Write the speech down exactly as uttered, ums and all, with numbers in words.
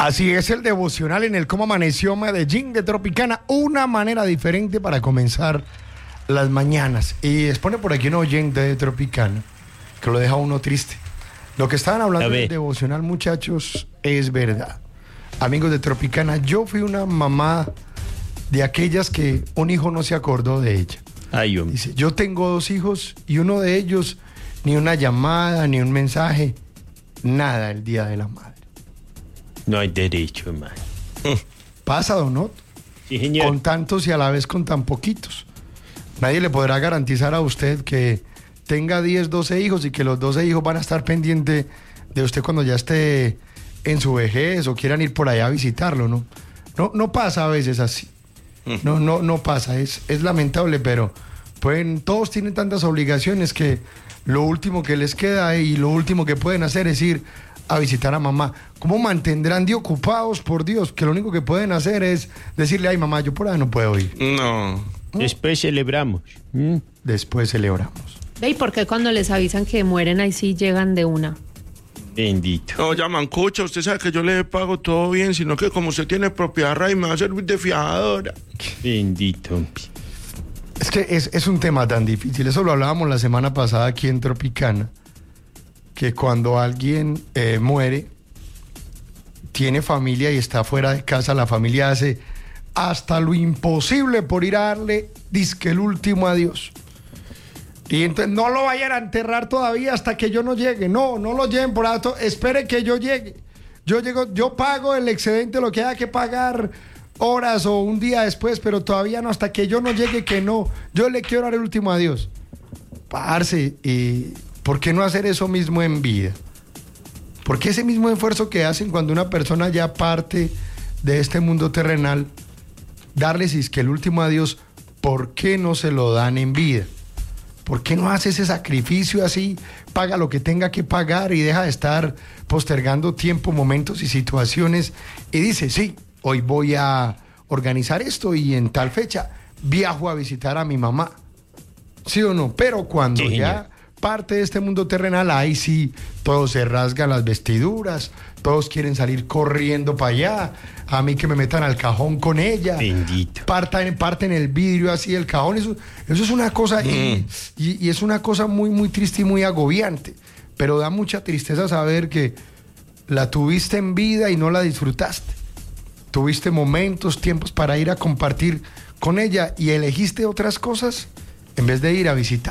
Así es el devocional en el Cómo Amaneció Medellín de Tropicana, una manera diferente para comenzar las mañanas. Y expone por aquí un oyente de Tropicana que lo deja uno triste. Lo que estaban hablando del devocional, muchachos, es verdad. Amigos de Tropicana, yo fui una mamá de aquellas que un hijo no se acordó de ella. Ay, hombre. Dice, yo tengo dos hijos y uno de ellos ni una llamada, ni un mensaje, nada el día de la madre. No hay derecho, hermano. Pasa, don Otto. Sí, señor. Con tantos y a la vez con tan poquitos. Nadie le podrá garantizar a usted que tenga diez, doce hijos y que los doce hijos van a estar pendientes de usted cuando ya esté en su vejez o quieran ir por allá a visitarlo, ¿no? No, no pasa a veces así. No, no, no pasa. Es, es lamentable, pero pueden, todos tienen tantas obligaciones que lo último que les queda y lo último que pueden hacer es ir a visitar a mamá. ¿Cómo mantendrán de ocupados, por Dios? Que lo único que pueden hacer es decirle, ay mamá, yo por ahí no puedo ir. No. Después celebramos. ¿Mm? Después celebramos. ¿Y por qué cuando les avisan que mueren ahí sí llegan de una? Bendito. No, ya mancucha, usted sabe que yo le pago todo bien, sino que como usted tiene propiedad raíz me va a servir de fiadora. Bendito. Es que es, es un tema tan difícil. Eso lo hablábamos la semana pasada aquí en Tropicana, que cuando alguien eh, muere, tiene familia y está fuera de casa, la familia hace hasta lo imposible por ir a darle disque el último adiós. Y entonces no lo vayan a enterrar todavía hasta que yo no llegue. No, no lo lleven por alto. Espere que yo llegue. Yo llego, yo pago el excedente, lo que haya que pagar horas o un día después, pero todavía no, hasta que yo no llegue, que no. Yo le quiero dar el último adiós. Parce, y ¿por qué no hacer eso mismo en vida? Porque ese mismo esfuerzo que hacen cuando una persona ya parte de este mundo terrenal, darles es que el último adiós, ¿por qué no se lo dan en vida? ¿Por qué no hace ese sacrificio así? Paga lo que tenga que pagar y deja de estar postergando tiempo, momentos y situaciones. Y dice, sí, hoy voy a organizar esto y en tal fecha viajo a visitar a mi mamá. ¿Sí o no? Pero cuando sí, ya parte de este mundo terrenal, ahí sí, todos se rasgan las vestiduras, todos quieren salir corriendo para allá, a mí que me metan al cajón con ella. Bendito. Partan, parten el vidrio así del cajón, eso, eso es una cosa, mm. y, y, y es una cosa muy, muy triste y muy agobiante, pero da mucha tristeza saber que la tuviste en vida y no la disfrutaste. Tuviste momentos, tiempos para ir a compartir con ella y elegiste otras cosas en vez de ir a visitar.